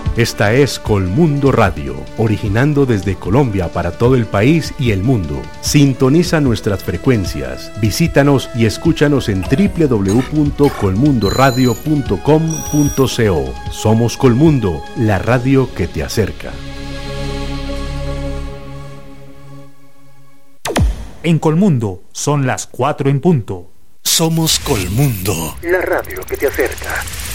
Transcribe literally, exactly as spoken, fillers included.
Esta es Colmundo Radio, originando desde Colombia para todo el país y el mundo. Sintoniza nuestras frecuencias, visítanos y escúchanos en doble u doble u doble u punto colmundo radio punto com punto co. Somos Colmundo, la radio que te acerca. En Colmundo son las cuatro en punto. Somos Colmundo, la radio que te acerca.